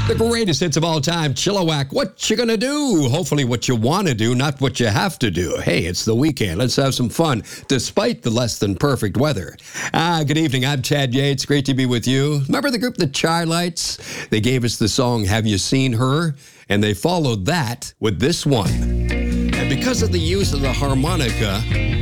The greatest hits of all time, Chilliwack. What you gonna do? Hopefully what you want to do, not what you have to do. Hey, it's the weekend. Let's have some fun, despite the less than perfect weather. Good evening. I'm Chad Yates. Great to be with you. Remember the group The Chi-Lites? They gave us the song, Have You Seen Her? And they followed that with this one. And because of the use of the harmonica,